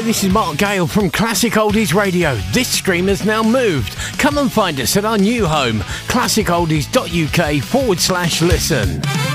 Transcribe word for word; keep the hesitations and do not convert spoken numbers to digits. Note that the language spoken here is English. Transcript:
this is Mark Gale from Classic Oldies Radio. This stream has now moved. Come and find us at our new home, classic oldies dot U K forward slash listen.